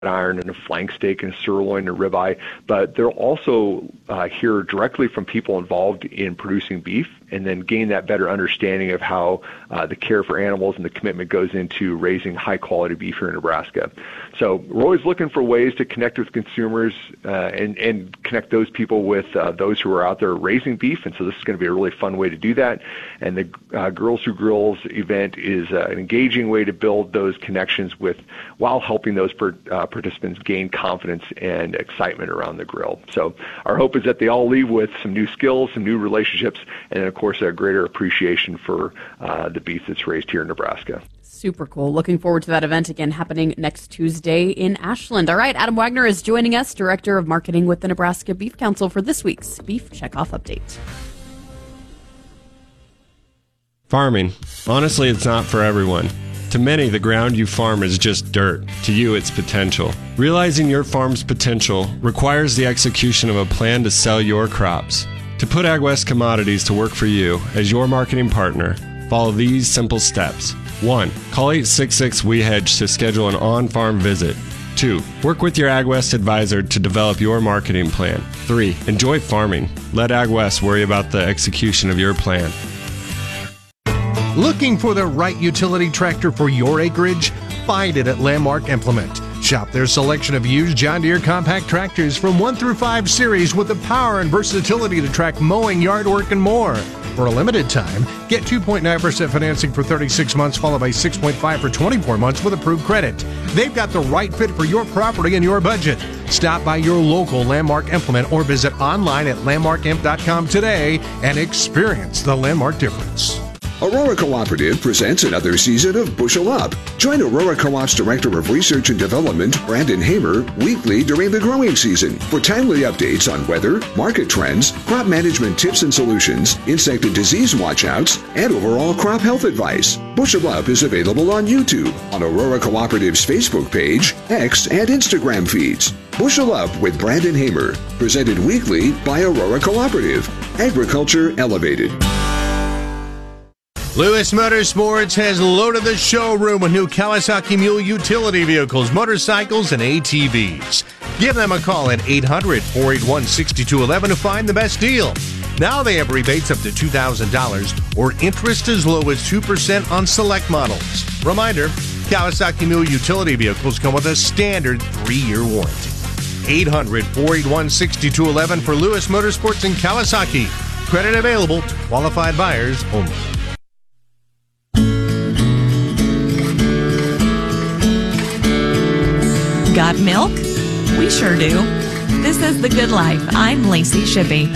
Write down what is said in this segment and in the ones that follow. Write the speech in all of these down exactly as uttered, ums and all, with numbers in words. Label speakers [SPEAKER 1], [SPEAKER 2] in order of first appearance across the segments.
[SPEAKER 1] iron and a flank steak and a sirloin and ribeye, but they'll also uh, hear directly from people involved in producing beef and then gain that better understanding of how uh, the care for animals and the commitment goes into raising high-quality beef here in Nebraska. So we're always looking for ways to connect with consumers uh, and, and connect those people with uh, those who are out there raising beef, and so this is going to be a really fun way to do that. And the uh, Girls Who Grills event is uh, an engaging way to build those connections with while helping those per, uh, participants gain confidence and excitement around the grill. So our hope is that they all leave with some new skills, some new relationships, and then, of course, a greater appreciation for uh, the beef that's raised here in Nebraska.
[SPEAKER 2] Super cool. Looking forward to that event again happening next Tuesday in Ashland. All right, Adam Wagner is joining us, Director of Marketing with the Nebraska Beef Council, for this week's Beef Checkoff Update.
[SPEAKER 3] Farming. Honestly, it's not for everyone. To many, the ground you farm is just dirt. To you, it's potential. Realizing your farm's potential requires the execution of a plan to sell your crops. To put AgWest Commodities to work for you as your marketing partner, follow these simple steps. One. Call eight six six W E Hedge to schedule an on-farm visit. Two. Work with your AgWest advisor to develop your marketing plan. Three. Enjoy farming. Let AgWest worry about the execution of your plan.
[SPEAKER 4] Looking for the right utility tractor for your acreage? Find it at Landmark Implement. Shop their selection of used John Deere compact tractors from one through five series with the power and versatility to track mowing, yard work, and more. For a limited time, get two point nine percent financing for thirty-six months, followed by six point five for twenty-four months with approved credit. They've got the right fit for your property and your budget. Stop by your local Landmark Implement or visit online at landmark imp dot com today and experience the Landmark difference.
[SPEAKER 5] Aurora Cooperative presents another season of Bushel Up. Join Aurora Co-op's Director of Research and Development, Brandon Hamer, weekly during the growing season for timely updates on weather, market trends, crop management tips and solutions, insect and disease watchouts, and overall crop health advice. Bushel Up is available on YouTube, on Aurora Cooperative's Facebook page, X, and Instagram feeds. Bushel Up with Brandon Hamer, presented weekly by Aurora Cooperative. Agriculture Elevated.
[SPEAKER 4] Lewis Motorsports has loaded the showroom with new Kawasaki Mule utility vehicles, motorcycles, and A T Vs. Give them a call at eight hundred, four eight one, six two one one to find the best deal. Now they have rebates up to two thousand dollars or interest as low as two percent on select models. Reminder, Kawasaki Mule utility vehicles come with a standard three-year warranty. eight hundred, four eight one, six two one one for Lewis Motorsports and Kawasaki. Credit available to qualified buyers only.
[SPEAKER 6] Got milk? We sure do. This is The Good Life. I'm Lacey Shippey.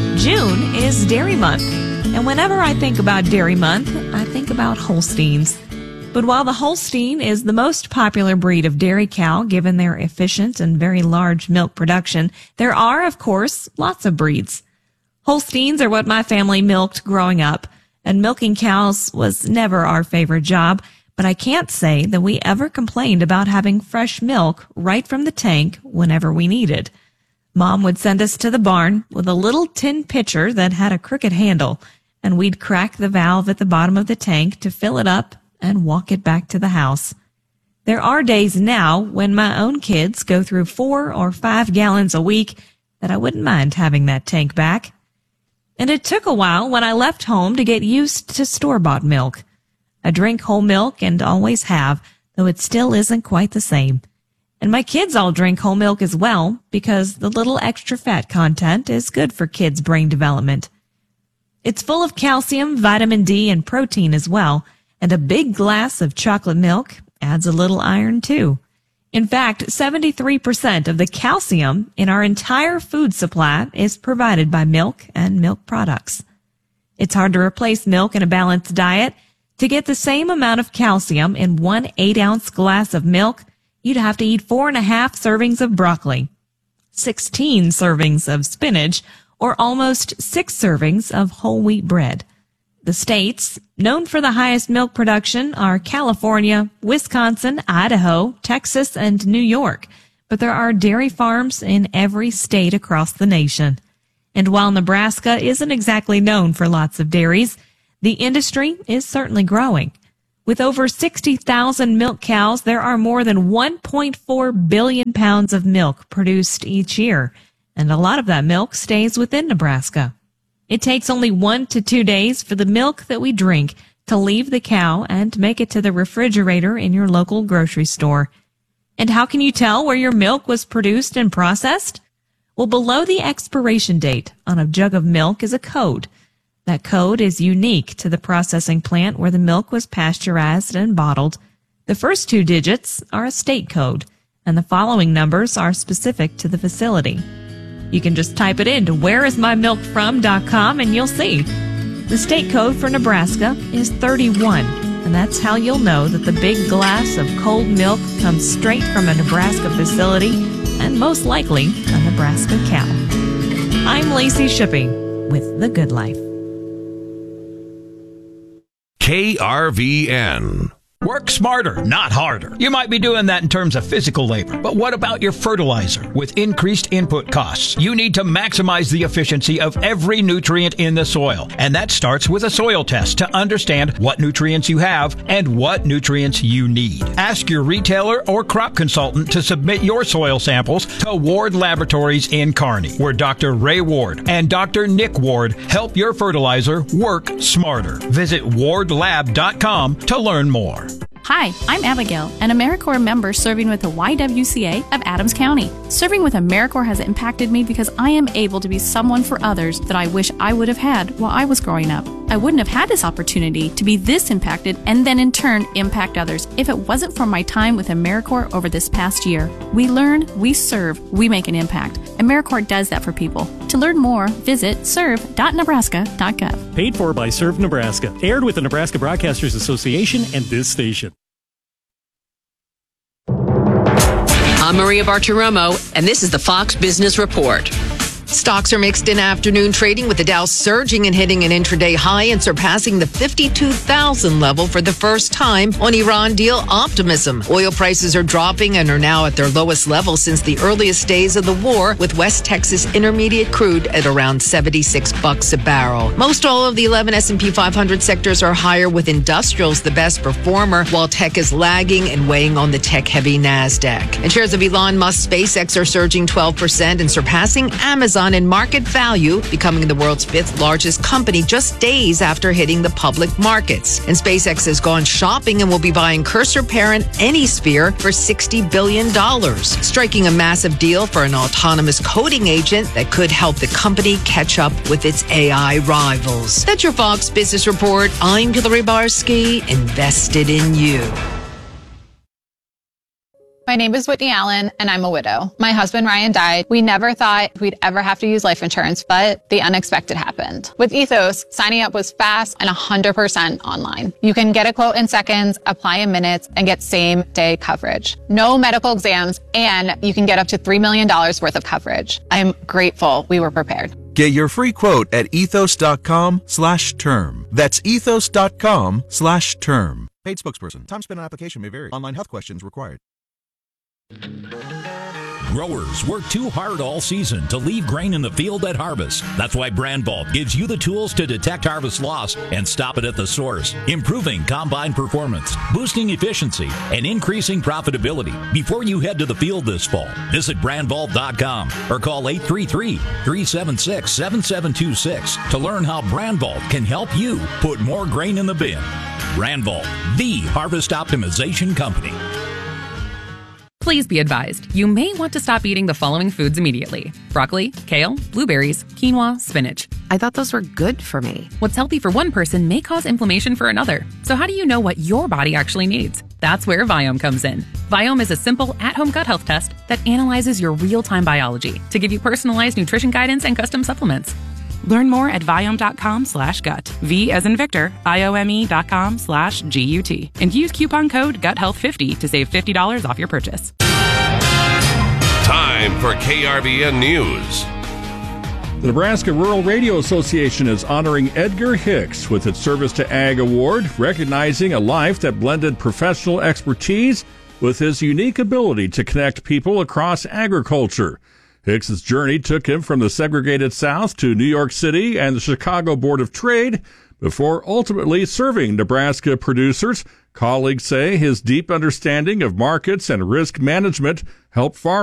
[SPEAKER 6] June is Dairy Month, and whenever I think about Dairy Month, I think about Holsteins. But while the Holstein is the most popular breed of dairy cow, given their efficient and very large milk production, there are, of course, lots of breeds. Holsteins are what my family milked growing up, and milking cows was never our favorite job. But I can't say that we ever complained about having fresh milk right from the tank whenever we needed. Mom would send us to the barn with a little tin pitcher that had a crooked handle, and we'd crack the valve at the bottom of the tank to fill it up and walk it back to the house. There are days now when my own kids go through four or five gallons a week that I wouldn't mind having that tank back. And it took a while when I left home to get used to store-bought milk. I drink whole milk and always have, though it still isn't quite the same. And my kids all drink whole milk as well because the little extra fat content is good for kids' brain development. It's full of calcium, vitamin D, and protein as well, and a big glass of chocolate milk adds a little iron too. In fact, seventy-three percent of the calcium in our entire food supply is provided by milk and milk products. It's hard to replace milk in a balanced diet. To get the same amount of calcium in one eight-ounce glass of milk, you'd have to eat four and a half servings of broccoli, sixteen servings of spinach, or almost six servings of whole wheat bread. The states known for the highest milk production are California, Wisconsin, Idaho, Texas, and New York, but there are dairy farms in every state across the nation. And while Nebraska isn't exactly known for lots of dairies, the industry is certainly growing. With over sixty thousand milk cows, there are more than one point four billion pounds of milk produced each year, and a lot of that milk stays within Nebraska. It takes only one to two days for the milk that we drink to leave the cow and make it to the refrigerator in your local grocery store. And how can you tell where your milk was produced and processed? Well, below the expiration date on a jug of milk is a code. That code is unique to the processing plant where the milk was pasteurized and bottled. The first two digits are a state code, and the following numbers are specific to the facility. You can just type it into where is my milk from dot com and you'll see. The state code for Nebraska is thirty-one, and that's how you'll know that the big glass of cold milk comes straight from a Nebraska facility and most likely a Nebraska cow. I'm Lacey Shipping with The Good Life.
[SPEAKER 7] K R V N.
[SPEAKER 8] Work smarter, not harder. You might be doing that in terms of physical labor, but what about your fertilizer? With increased input costs, you need to maximize the efficiency of every nutrient in the soil. And that starts with a soil test to understand what nutrients you have and what nutrients you need. Ask your retailer or crop consultant to submit your soil samples to Ward Laboratories in Kearney, where Doctor Ray Ward and Doctor Nick Ward help your fertilizer work smarter. Visit ward lab dot com to learn more.
[SPEAKER 9] Hi, I'm Abigail, an AmeriCorps member serving with the Y W C A of Adams County. Serving with AmeriCorps has impacted me because I am able to be someone for others that I wish I would have had while I was growing up. I wouldn't have had this opportunity to be this impacted and then in turn impact others if it wasn't for my time with AmeriCorps over this past year. We learn, we serve, we make an impact. AmeriCorps does that for people. To learn more, visit serve dot nebraska dot gov.
[SPEAKER 10] Paid for by Serve Nebraska. Aired with the Nebraska Broadcasters Association and this station.
[SPEAKER 11] I'm Maria Bartiromo, and this is the Fox Business Report. Stocks are mixed in afternoon trading, with the Dow surging and hitting an intraday high and surpassing the fifty-two thousand level for the first time on Iran deal optimism. Oil prices are dropping and are now at their lowest level since the earliest days of the war, with West Texas Intermediate crude at around seventy-six bucks a barrel. Most all of the eleven S and P five hundred sectors are higher, with industrials the best performer, while tech is lagging and weighing on the tech-heavy NASDAQ. And shares of Elon Musk's SpaceX are surging twelve percent and surpassing Amazon in market value, becoming the world's fifth largest company just days after hitting the public markets. And SpaceX has gone shopping and will be buying cursor parent Anysphere for sixty billion dollars, striking a massive deal for an autonomous coding agent that could help the company catch up with its A I rivals. That's your Fox Business Report. I'm Hillary Barsky, invested in you.
[SPEAKER 12] My name is Whitney Allen, and I'm a widow. My husband, Ryan, died. We never thought we'd ever have to use life insurance, but the unexpected happened. With Ethos, signing up was fast and one hundred percent online. You can get a quote in seconds, apply in minutes, and get same-day coverage. No medical exams, and you can get up to three million dollars worth of coverage. I'm grateful we were prepared.
[SPEAKER 13] Get your free quote at ethos.com slash term. That's ethos.com slash term. Paid spokesperson. Time spent on application may vary. Online health questions required.
[SPEAKER 14] Growers work too hard all season to leave grain in the field at harvest. That's why Brandvault gives you the tools to detect harvest loss and stop it at the source, improving combine performance, boosting efficiency, and increasing profitability before you head to the field this fall. Visit brandvault dot com or call eight three three, three seven six, seven seven two six to learn how Brandvault can help you put more grain in the bin. Brandvault, the harvest optimization company.
[SPEAKER 15] Please be advised, you may want to stop eating the following foods immediately. Broccoli, kale, blueberries, quinoa, spinach.
[SPEAKER 16] I thought those were good for me.
[SPEAKER 15] What's healthy for one person may cause inflammation for another. So how do you know what your body actually needs? That's where Viome comes in. Viome is a simple, at-home gut health test that analyzes your real-time biology to give you personalized nutrition guidance and custom supplements.
[SPEAKER 16] Learn more at Viome.com slash gut. V as in Victor, I-O-M-E dot com slash G-U-T. And use coupon code gut health fifty to save fifty dollars off your purchase.
[SPEAKER 7] Time for K R V N News.
[SPEAKER 17] The Nebraska Rural Radio Association is honoring Edgar Hicks with its Service to Ag Award, recognizing a life that blended professional expertise with his unique ability to connect people across agriculture. Hicks's journey took him from the segregated South to New York City and the Chicago Board of Trade before ultimately serving Nebraska producers Colleagues say his deep understanding of markets and risk management helped farmers